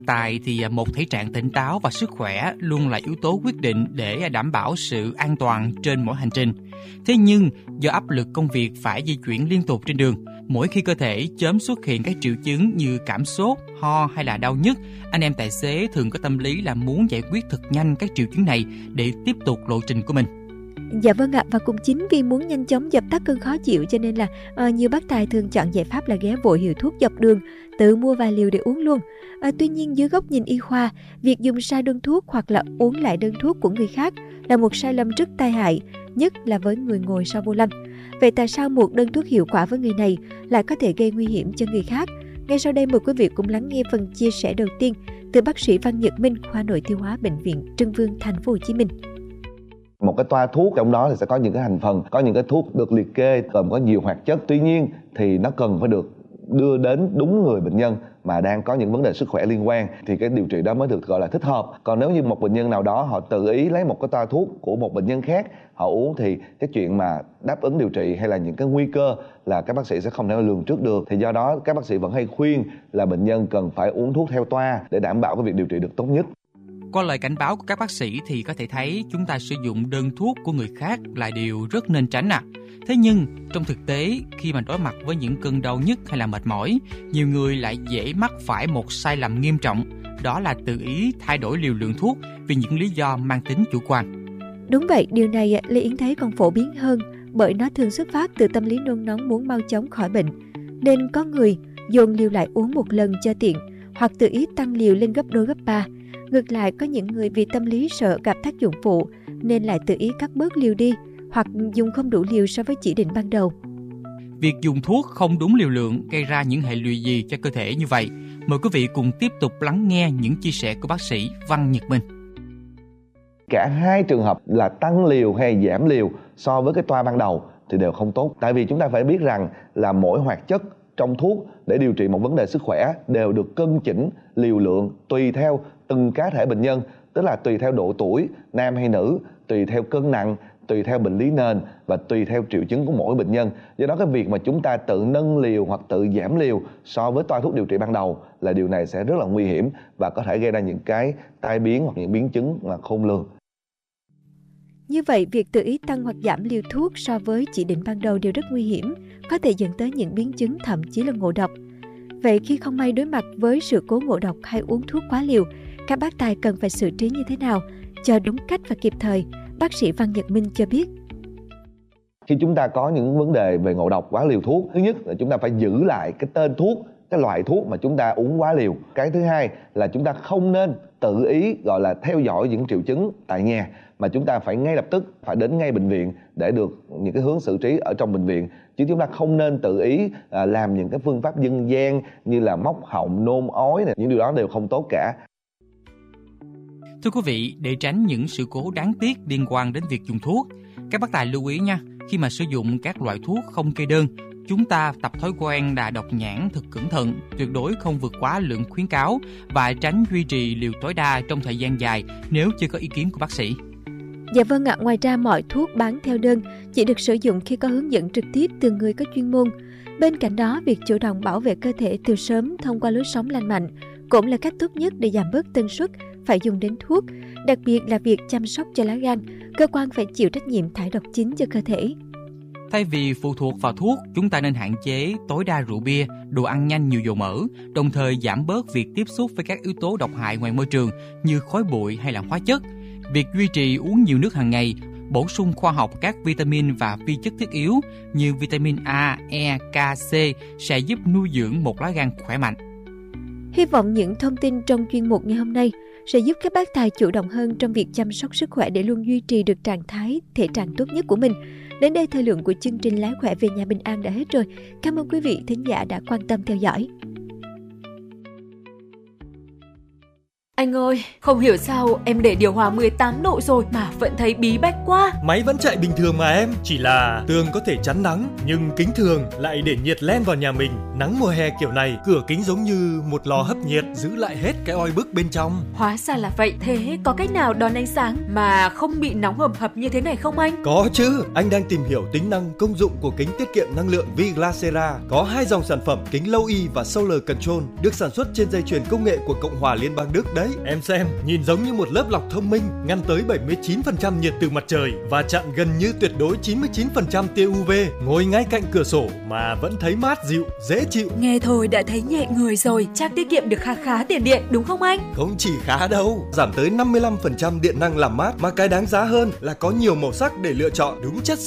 Tài thì một thể trạng tỉnh táo và sức khỏe luôn là yếu tố quyết định để đảm bảo sự an toàn trên mỗi hành trình. Thế nhưng do áp lực công việc phải di chuyển liên tục trên đường, mỗi khi cơ thể chớm xuất hiện các triệu chứng như cảm sốt, ho hay là đau nhức, anh em tài xế thường có tâm lý là muốn giải quyết thật nhanh các triệu chứng này để tiếp tục lộ trình của mình. Dạ vâng ạ, và cũng chính vì muốn nhanh chóng dập tắt cơn khó chịu cho nên là nhiều bác tài thường chọn giải pháp là ghé vội hiệu thuốc dọc đường, tự mua vài liều để uống luôn. Tuy nhiên dưới góc nhìn y khoa, việc dùng sai đơn thuốc hoặc là uống lại đơn thuốc của người khác là một sai lầm rất tai hại, nhất là với người ngồi sau vô lăng. Vậy tại sao một đơn thuốc hiệu quả với người này lại có thể gây nguy hiểm cho người khác? Ngay sau đây mời quý vị cùng lắng nghe phần chia sẻ đầu tiên từ bác sĩ Văn Nhật Minh, khoa nội tiêu hóa Bệnh viện Trưng Vương, thành phố Hồ Chí Minh. Một cái toa thuốc trong đó thì sẽ có những cái thành phần, có những cái thuốc được liệt kê gồm có nhiều hoạt chất. Tuy nhiên thì nó cần phải được đưa đến đúng người bệnh nhân mà đang có những vấn đề sức khỏe liên quan thì cái điều trị đó mới được gọi là thích hợp. Còn nếu như một bệnh nhân nào đó họ tự ý lấy một cái toa thuốc của một bệnh nhân khác họ uống thì cái chuyện mà đáp ứng điều trị hay là những cái nguy cơ là các bác sĩ sẽ không thể lường trước được. Thì do đó các bác sĩ vẫn hay khuyên là bệnh nhân cần phải uống thuốc theo toa để đảm bảo cái việc điều trị được tốt nhất. Qua lời cảnh báo của các bác sĩ thì có thể thấy chúng ta sử dụng đơn thuốc của người khác là điều rất nên tránh ạ. Thế nhưng trong thực tế, khi mà đối mặt với những cơn đau nhức hay là mệt mỏi, nhiều người lại dễ mắc phải một sai lầm nghiêm trọng, đó là tự ý thay đổi liều lượng thuốc vì những lý do mang tính chủ quan. Đúng vậy, điều này Lê Yến thấy còn phổ biến hơn bởi nó thường xuất phát từ tâm lý nôn nóng muốn mau chóng khỏi bệnh. Nên có người dồn liều lại uống một lần cho tiện, hoặc tự ý tăng liều lên gấp đôi gấp ba. Ngược lại, có những người vì tâm lý sợ gặp tác dụng phụ nên lại tự ý cắt bớt liều đi hoặc dùng không đủ liều so với chỉ định ban đầu. Việc dùng thuốc không đúng liều lượng gây ra những hệ lụy gì cho cơ thể như vậy? Mời quý vị cùng tiếp tục lắng nghe những chia sẻ của bác sĩ Văn Nhật Minh. Cả hai trường hợp là tăng liều hay giảm liều so với cái toa ban đầu thì đều không tốt. Tại vì chúng ta phải biết rằng là mỗi hoạt chất trong thuốc để điều trị một vấn đề sức khỏe đều được cân chỉnh liều lượng tùy theo từng cá thể bệnh nhân, tức là tùy theo độ tuổi, nam hay nữ, tùy theo cân nặng, tùy theo bệnh lý nền và tùy theo triệu chứng của mỗi bệnh nhân. Do đó cái việc mà chúng ta tự nâng liều hoặc tự giảm liều so với toa thuốc điều trị ban đầu là điều này sẽ rất là nguy hiểm và có thể gây ra những cái tai biến hoặc những biến chứng là khôn lường. Như vậy, việc tự ý tăng hoặc giảm liều thuốc so với chỉ định ban đầu đều rất nguy hiểm, có thể dẫn tới những biến chứng thậm chí là ngộ độc. Vậy khi không may đối mặt với sự cố ngộ độc hay uống thuốc quá liều, các bác tài cần phải xử trí như thế nào cho đúng cách và kịp thời? Bác sĩ Văn Nhật Minh cho biết. Khi chúng ta có những vấn đề về ngộ độc quá liều thuốc, thứ nhất là chúng ta phải giữ lại cái tên thuốc, cái loại thuốc mà chúng ta uống quá liều. Cái thứ hai là chúng ta không nên tự ý gọi là theo dõi những triệu chứng tại nhà, mà chúng ta phải ngay lập tức phải đến ngay bệnh viện để được những cái hướng xử trí ở trong bệnh viện. Chứ chúng ta không nên tự ý làm những cái phương pháp dân gian như là móc họng, nôn ói này, những điều đó đều không tốt cả. Thưa quý vị, để tránh những sự cố đáng tiếc liên quan đến việc dùng thuốc, các bác tài lưu ý nha, khi mà sử dụng các loại thuốc không kê đơn, chúng ta tập thói quen là đọc nhãn thật cẩn thận, tuyệt đối không vượt quá lượng khuyến cáo và tránh duy trì liều tối đa trong thời gian dài nếu chưa có ý kiến của bác sĩ. Dạ vâng ạ, ngoài ra mọi thuốc bán theo đơn chỉ được sử dụng khi có hướng dẫn trực tiếp từ người có chuyên môn. Bên cạnh đó, việc chủ động bảo vệ cơ thể từ sớm thông qua lối sống lành mạnh cũng là cách tốt nhất để giảm bớt tần suất phải dùng đến thuốc, đặc biệt là việc chăm sóc cho lá gan. Cơ quan phải chịu trách nhiệm thải độc chính cho cơ thể. Thay vì phụ thuộc vào thuốc, chúng ta nên hạn chế tối đa rượu bia, đồ ăn nhanh nhiều dầu mỡ, đồng thời giảm bớt việc tiếp xúc với các yếu tố độc hại ngoài môi trường như khói bụi hay là hóa chất. Việc duy trì uống nhiều nước hàng ngày, bổ sung khoa học các vitamin và vi chất thiết yếu như vitamin A, E, K, C sẽ giúp nuôi dưỡng một lá gan khỏe mạnh. Hy vọng những thông tin trong chuyên mục ngày hôm nay sẽ giúp các bác tài chủ động hơn trong việc chăm sóc sức khỏe để luôn duy trì được trạng thái, thể trạng tốt nhất của mình. Đến đây thời lượng của chương trình Lái Khỏe Về Nhà Bình An đã hết rồi. Cảm ơn quý vị thính giả đã quan tâm theo dõi. Anh ơi, không hiểu sao em để điều hòa 18 độ rồi mà vẫn thấy bí bách quá. Máy vẫn chạy bình thường mà em, chỉ là tường có thể chắn nắng nhưng kính thường lại để nhiệt len vào nhà mình Nắng mùa hè kiểu này, cửa kính giống như một lò hấp nhiệt giữ lại hết cái oi bức bên trong. Hóa ra là vậy. Thế có cách nào đón ánh sáng mà không bị nóng hầm hập như thế này không anh? Có chứ, anh đang tìm hiểu tính năng công dụng của kính tiết kiệm năng lượng Viglasera. Có 2 dòng sản phẩm kính Low E và Solar Control được sản xuất trên dây chuyền công nghệ của Cộng hòa Liên bang Đức đấy. Em xem, nhìn giống như một lớp lọc thông minh, ngăn tới 79% nhiệt từ mặt trời và chặn gần như tuyệt đối 99% tia UV. Ngồi ngay cạnh cửa sổ mà vẫn thấy mát dịu, dễ chịu. Nghe thôi đã thấy nhẹ người rồi, chắc tiết kiệm được khá tiền điện đúng không anh? Không chỉ khá đâu, giảm tới 55% điện năng làm mát, mà cái đáng giá hơn là có nhiều màu sắc để lựa chọn, đúng chất